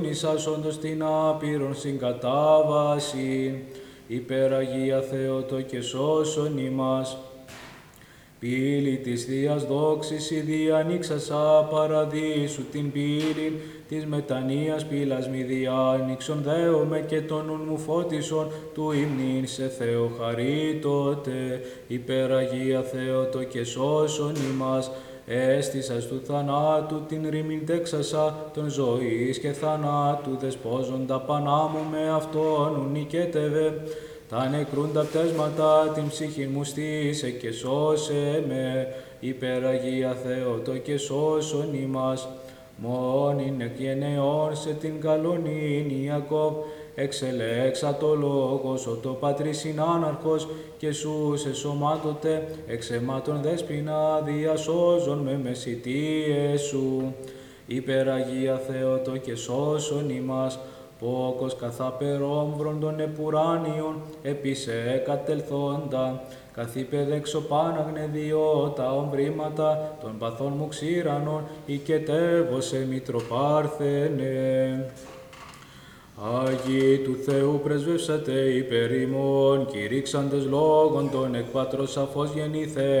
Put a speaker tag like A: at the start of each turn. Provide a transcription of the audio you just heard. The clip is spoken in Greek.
A: Ισάσοντος την άπειρον συγκατάβαση, υπεραγία Θεότο και σώσον ημάς. Πύλη της Θείας δόξης, ήδη ανοίξασα παραδείσου την πύλη της μετανοίας πύλας μη διάνοιξον δέομαι και τον νουν μου φώτισον του υμνήν σε Θεό χαρίτωτε, υπεραγία Θεότο και σώσον ημάς. Έστησας του θανάτου την ρήμην τέξασα των ζωής και θανάτου δεσπόζοντα πανάμου με αυτόν ου νικέτευε. Τα νεκρούντα πτέσματα την ψυχή μου στήσε και σώσε με, υπεραγία Θεότο και σώσον ημάς. Μόνην εκ γενεών σε την καλονήν Ιακώβ, εξελέξα το λόγος, ο το Πατρίς συνάναρχος και σου σε σωμάτωτε, εξαιμάτων δέσποινα διασώζον με μεσητείες σου. Υπεραγία Θεότο και σώσον ημάς. Πόκος καθαπερόμβρον των επουράνιων, επισέ κατελθόντα, καθήπεδ εξωπάναγνε διότα ομβρήματα των παθών μου ξύρανων, οικετεύωσε Μητροπάρθενε. Άγιοι του Θεού πρεσβεύσατε υπερ ημών, κηρύξαντες λόγων των εκ Πατρός σαφώς γεννήθε